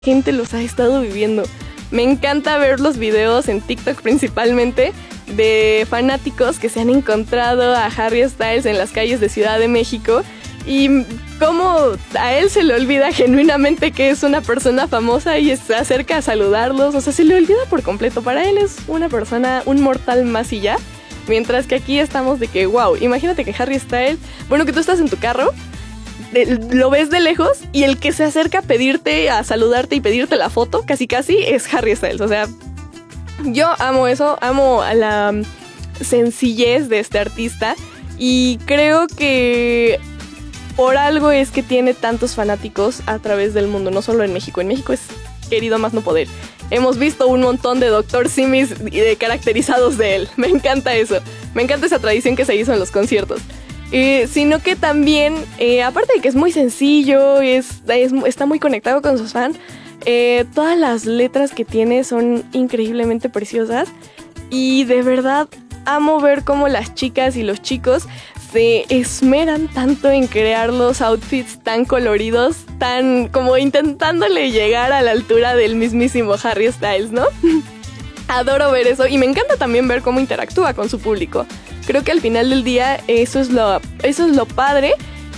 gente los ha estado viviendo. Me encanta ver los videos en TikTok principalmente de fanáticos que se han encontrado a Harry Styles en las calles de Ciudad de México y cómo a él se le olvida genuinamente que es una persona famosa y se acerca a saludarlos. O sea, se le olvida por completo. Para él es una persona, un mortal más y ya. Mientras que aquí estamos de que, wow, imagínate que Harry Styles, bueno, que tú estás en tu carro, lo ves de lejos y el que se acerca a pedirte, a saludarte y pedirte la foto, casi casi, es Harry Styles. O sea, yo amo eso, amo a la sencillez de este artista y creo que por algo es que tiene tantos fanáticos a través del mundo, no solo en México. En México es querido más no poder. Hemos visto un montón de Dr. Simis caracterizados de él. Me encanta eso. Me encanta esa tradición que se hizo en los conciertos. Sino que también, aparte de que es muy sencillo, está muy conectado con sus fans, todas las letras que tiene son increíblemente preciosas. Y de verdad amo ver cómo las chicas y los chicos se esmeran tanto en crear los outfits tan coloridos, tan como intentándole llegar a la altura del mismísimo Harry Styles, ¿no? Adoro ver eso y me encanta también ver cómo interactúa con su público. Creo que al final del día eso es lo padre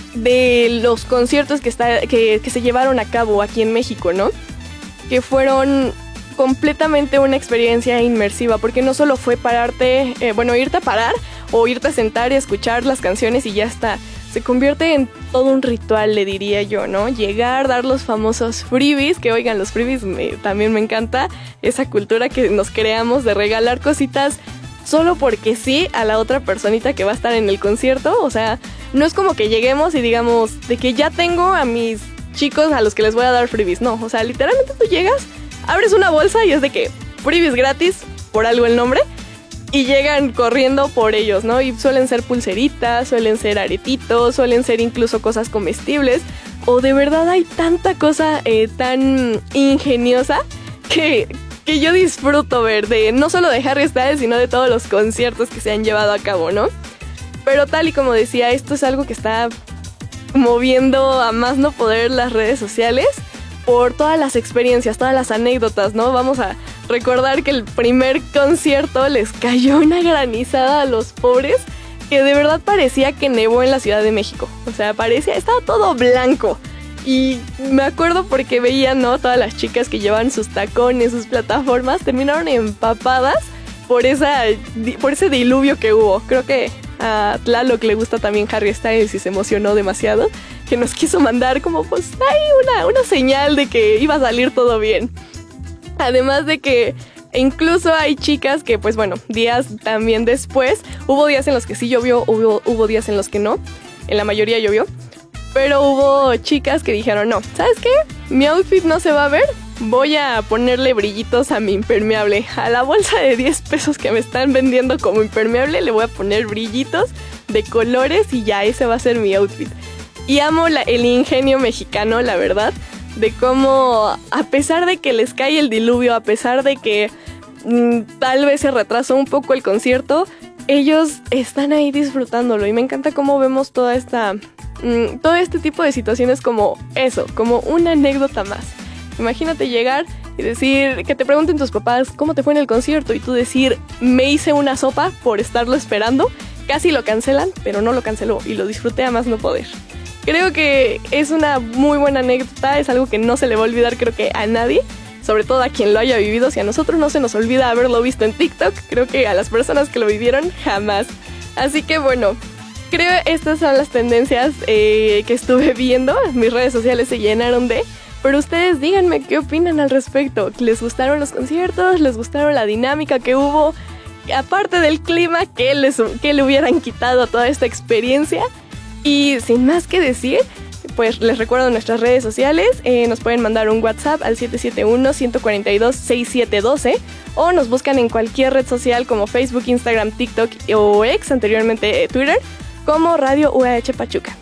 de los conciertos que se llevaron a cabo aquí en México, ¿no? Que fueron completamente una experiencia inmersiva, porque no solo fue irte a parar o irte a sentar y escuchar las canciones y ya está. Se convierte en todo un ritual, le diría yo, ¿no? Llegar, dar los famosos freebies, que oigan, los freebies también me encanta esa cultura que nos creamos de regalar cositas solo porque sí a la otra personita que va a estar en el concierto. O sea, no es como que lleguemos y digamos de que ya tengo a mis chicos a los que les voy a dar freebies. No, o sea, literalmente tú llegas, abres una bolsa y es de que freebies gratis, por algo el nombre, y llegan corriendo por ellos, ¿no? Y suelen ser pulseritas, suelen ser aretitos, suelen ser incluso cosas comestibles. O de verdad hay tanta cosa tan ingeniosa que yo disfruto ver, no solo de Harry Styles, sino de todos los conciertos que se han llevado a cabo, ¿no? Pero tal y como decía, esto es algo que está moviendo a más no poder las redes sociales por todas las experiencias, todas las anécdotas, ¿no? Vamos a recordar que el primer concierto les cayó una granizada a los pobres que de verdad parecía que nevó en la Ciudad de México. O sea, estaba todo blanco. Y me acuerdo porque veía, ¿no? Todas las chicas que llevan sus tacones, sus plataformas, terminaron empapadas por ese diluvio que hubo. Creo que a Tlaloc le gusta también Harry Styles y se emocionó demasiado, que nos quiso mandar como pues ahí una señal de que iba a salir todo bien. Además de que incluso hay chicas que pues bueno, días también después, hubo días en los que sí llovió, hubo días en los que no, en la mayoría llovió, pero hubo chicas que dijeron no, ¿sabes qué? Mi outfit no se va a ver, voy a ponerle brillitos a mi impermeable. A la bolsa de 10 pesos que me están vendiendo como impermeable le voy a poner brillitos de colores y ya ese va a ser mi outfit. Y amo el ingenio mexicano, la verdad, de cómo a pesar de que les cae el diluvio, a pesar de que tal vez se retrasó un poco el concierto, ellos están ahí disfrutándolo. Y me encanta cómo vemos todo este tipo de situaciones como eso, como una anécdota más. Imagínate llegar y decir, que te pregunten tus papás cómo te fue en el concierto y tú decir, me hice una sopa por estarlo esperando. Casi lo cancelan, pero no lo canceló y lo disfruté a más no poder. Creo que es una muy buena anécdota, es algo que no se le va a olvidar creo que a nadie, sobre todo a quien lo haya vivido. Si a nosotros no se nos olvida haberlo visto en TikTok, creo que a las personas que lo vivieron jamás. Así que bueno, creo estas son las tendencias que estuve viendo, mis redes sociales se llenaron de... Pero ustedes díganme qué opinan al respecto. ¿Les gustaron los conciertos? ¿Les gustaron la dinámica que hubo? Aparte del clima, ¿qué le hubieran quitado a toda esta experiencia? Y sin más que decir, pues les recuerdo nuestras redes sociales. Nos pueden mandar un WhatsApp al 771-142-6712 o nos buscan en cualquier red social como Facebook, Instagram, TikTok o X, anteriormente Twitter, como Radio UAH Pachuca.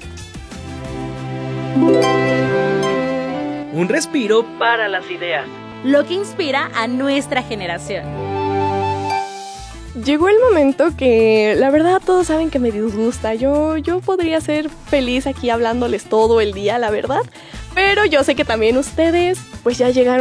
Un respiro para las ideas. Lo que inspira a nuestra generación. Llegó el momento que la verdad todos saben que me disgusta. Yo podría ser feliz aquí hablándoles todo el día, la verdad. Pero yo sé que también ustedes pues ya llegaron